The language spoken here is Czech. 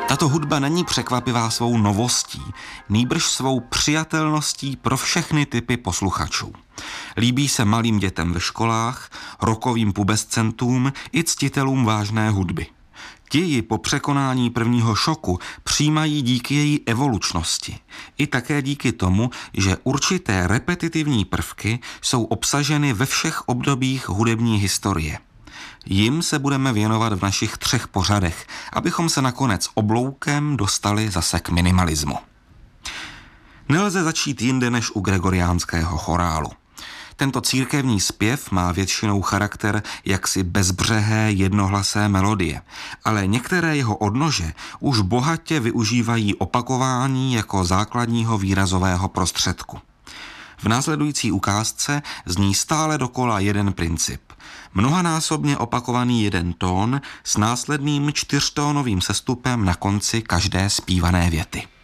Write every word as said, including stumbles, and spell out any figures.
Tato hudba není překvapivá svou novostí, nýbrž svou přijatelností pro všechny typy posluchačů. Líbí se malým dětem ve školách, rockovým pubescentům i ctitelům vážné hudby. Ti ji po překonání prvního šoku přijímají díky její evolučnosti. I také díky tomu, že určité repetitivní prvky jsou obsaženy ve všech obdobích hudební historie. Jim se budeme věnovat v našich třech pořadech, abychom se nakonec obloukem dostali zase k minimalismu. Nelze začít jinde než u gregoriánského chorálu. Tento církevní zpěv má většinou charakter jaksi bezbřehé jednohlasé melodie, ale některé jeho odnože už bohatě využívají opakování jako základního výrazového prostředku. V následující ukázce zní stále dokola jeden princip. Mnohanásobně opakovaný jeden tón s následným čtyřtónovým sestupem na konci každé zpívané věty.